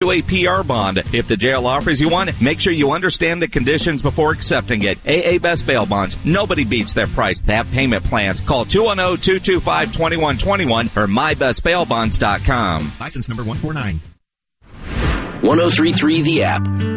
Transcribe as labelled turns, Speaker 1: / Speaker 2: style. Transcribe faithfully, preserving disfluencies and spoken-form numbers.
Speaker 1: a P R bond. If the jail offers you one, make sure you understand the conditions before accepting it. A A Best Bail Bonds. Nobody beats their price. They have payment plans. Call two one zero, two two five, two one two one or my best bail bonds dot com.
Speaker 2: License number one four nine.
Speaker 3: one oh three point three The App.